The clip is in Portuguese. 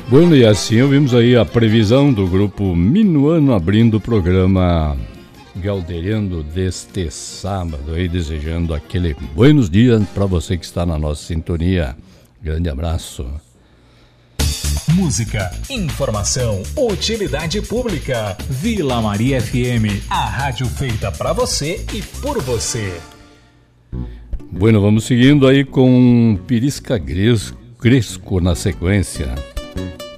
Bueno, e assim ouvimos aí a previsão do grupo Minuano abrindo o programa Galderiando deste sábado, aí desejando aquele buenos dias para você que está na nossa sintonia. Grande abraço. Música, informação, utilidade pública. Vila Maria FM, a rádio feita para você e por você. Bueno, vamos seguindo aí com Pirisca Cresco na sequência.